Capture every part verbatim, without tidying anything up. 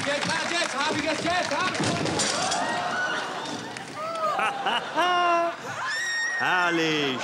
Geld, hab jetzt, hab ich jetzt Geld, hab Herrlich.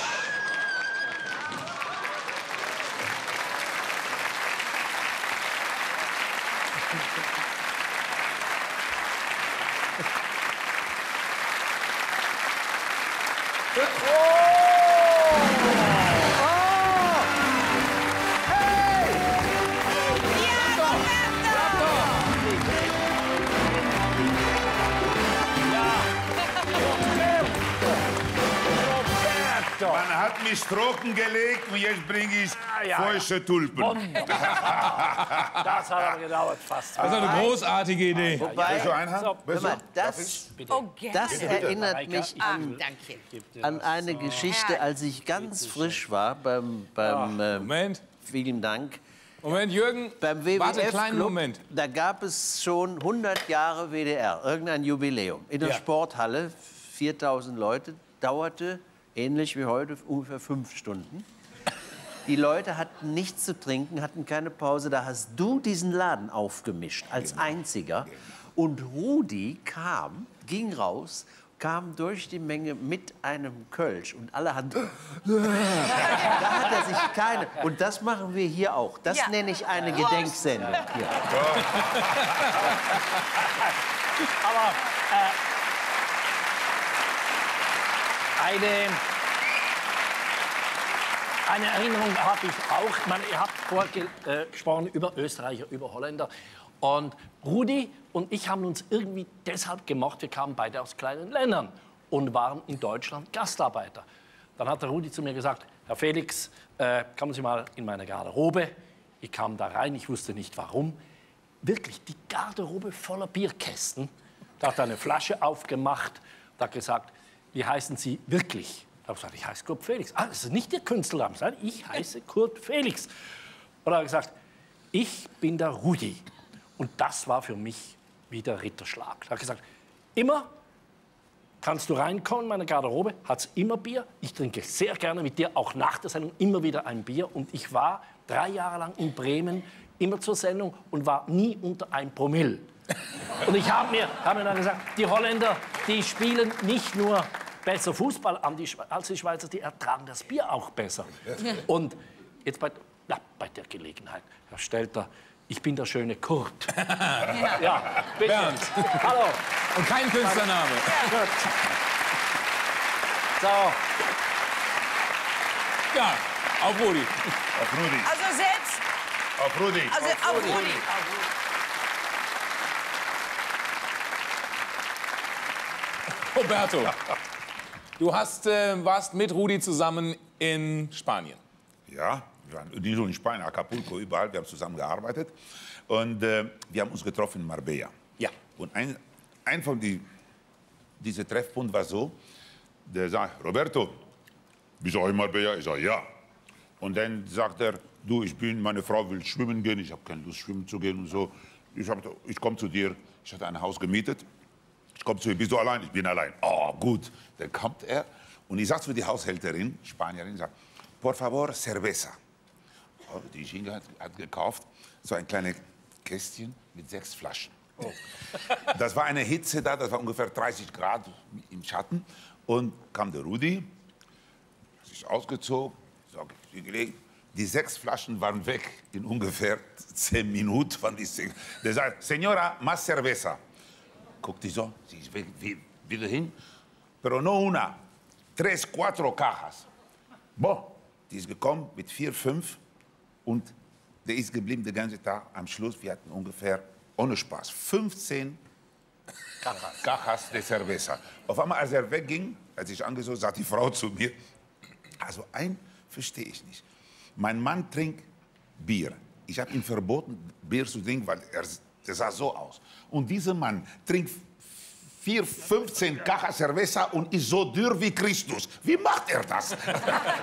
Man hat mich trocken gelegt und jetzt bringe ich Ah, ja, feuchte Tulpen. Das hat aber gedauert fast. Das ist eine großartige Idee. Wobei, so einen haben? So, Hör mal, Das, Oh, gerne. das erinnert mich Ah, an, danke. an eine Geschichte, als ich ganz frisch war beim, beim ähm, Moment, vielen Dank, Moment, Jürgen, beim W W warte einen F kleinen Club. Moment. Da gab es schon hundert Jahre W D R, irgendein Jubiläum. In der Ja. Sporthalle, viertausend Leute, dauerte ähnlich wie heute ungefähr fünf Stunden. Die Leute hatten nichts zu trinken, hatten keine Pause. Da hast du diesen Laden aufgemischt, als einziger. Und Rudi kam, ging raus, kam durch die Menge mit einem Kölsch. Und alle hatten... Da hat er sich keine... Und das machen wir hier auch. Das Ja. nenne ich eine Gedenksendung. Hier. Aber äh, eine, eine Erinnerung habe ich auch. Ich meine, ihr habt vorher äh, gesprochen über Österreicher, über Holländer. Und Rudi und ich haben uns irgendwie deshalb gemacht, wir kamen beide aus kleinen Ländern und waren in Deutschland Gastarbeiter. Dann hat der Rudi zu mir gesagt, Herr Felix, äh, kommen Sie mal in meine Garderobe. Ich kam da rein, ich wusste nicht warum. Wirklich, die Garderobe voller Bierkästen. Da hat er eine Flasche aufgemacht, da hat gesagt, wie heißen Sie wirklich? Da habe ich gesagt, ich heiße Kurt Felix. Ah, das ist nicht Ihr Künstlername, sondern ich heiße Kurt Felix. Und er hat gesagt, ich bin der Rudi. Und das war für mich wie der Ritterschlag. Er hat gesagt, immer kannst du reinkommen in meine Garderobe, hat es immer Bier. Ich trinke sehr gerne mit dir, auch nach der Sendung, immer wieder ein Bier. Und ich war drei Jahre lang in Bremen, immer zur Sendung und war nie unter ein Promille. Und ich habe mir, hab mir dann gesagt, die Holländer, die spielen nicht nur besser Fußball an die, als die Schweizer, die ertragen das Bier auch besser. Und jetzt bei, ja, bei der Gelegenheit, Herr Stelter, ich bin der schöne Kurt. Ja, ja bitte. Bernd. Hallo. Und kein Künstlername. Gut. So. Ja, auf Rudi. Auf Rudi. Also selbst, Auf Rudi. also auf Rudi. Roberto, du hast, äh, warst mit Rudi zusammen in Spanien. Ja, wir waren nicht nur in Spanien, Acapulco, überall. Wir haben zusammen gearbeitet. Und äh, wir haben uns getroffen in Marbella. Ja. Und ein, ein von die, diese Treffpunkt war so, der sagt, Roberto, bist du auch in Marbella? Ich sage, ja. Und dann sagt er, du, ich bin, meine Frau will schwimmen gehen, ich habe keine Lust, schwimmen zu gehen und so. Ich, hab, ich komme zu dir, ich hatte ein Haus gemietet. Ich komme zu dir, bist du allein? Ich bin allein. Oh, gut. Dann kommt er und ich sage zu die Haushälterin, Spanierin, sagt, por favor, cerveza. Oh, die Ginga hat, hat gekauft, so ein kleines Kästchen mit sechs Flaschen. Oh. Das war eine Hitze da, das war ungefähr dreißig Grad im Schatten. Und kam der Rudi, sich ausgezogen, sag ich, gelegt. Die sechs Flaschen waren weg in ungefähr zehn Minuten. Von die der sagt, Señora, más cerveza. Guckt die so, sie ist weg, wieder hin. Pero no una, tres, cuatro cajas. Boah, die ist gekommen mit vier, fünf und der ist geblieben den ganzen Tag. Am Schluss, wir hatten ungefähr, ohne Spaß, fünfzehn Cajas, Cajas de Cerveza. Auf einmal, als er wegging, als ich angesehen, sagt die Frau zu mir, also ein verstehe ich nicht. Mein Mann trinkt Bier. Ich habe ihm verboten, Bier zu trinken, weil er, der sah so aus. Und dieser Mann trinkt vier, fünfzehn Cajas Cerveza und ist so dürr wie Christus. Wie macht er das? Der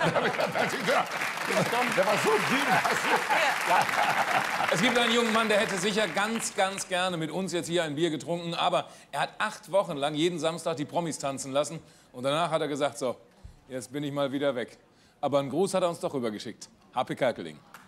war so dünn. Es gibt einen jungen Mann, der hätte sicher ganz, ganz gerne mit uns jetzt hier ein Bier getrunken. Aber er hat acht Wochen lang jeden Samstag die Promis tanzen lassen. Und danach hat er gesagt, so, jetzt bin ich mal wieder weg. Aber einen Gruß hat er uns doch rübergeschickt. H P Kerkeling.